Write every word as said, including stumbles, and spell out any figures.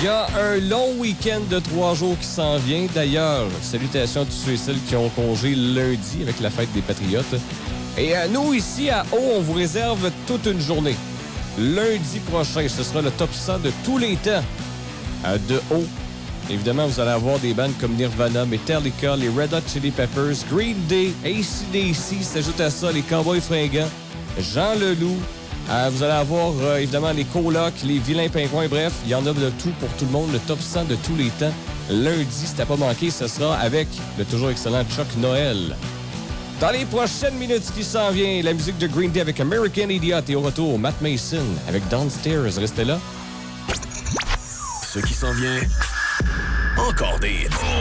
Il y a un long week-end de trois jours qui s'en vient. D'ailleurs, salutations à tous ceux et celles qui ont congé lundi avec la fête des Patriotes. Et à nous, ici, à O, on vous réserve toute une journée. Lundi prochain, ce sera le top cent de tous les temps de O. Évidemment, vous allez avoir des bandes comme Nirvana, Metallica, les Red Hot Chili Peppers, Green Day, A C D C, s'ajoute à ça les Cowboys Fringants, Jean Leloup. Euh, vous allez avoir euh, évidemment les colocs, les vilains pingouins, bref, il y en a de tout pour tout le monde, le top cent de tous les temps. Lundi, si t'as pas manqué, ce sera avec le toujours excellent Chuck Noël. Dans les prochaines minutes, ce qui s'en vient, la musique de Green Day avec American Idiot et au retour, Matt Mason avec Downstairs. Restez là. Ce qui s'en vient, encore des hits.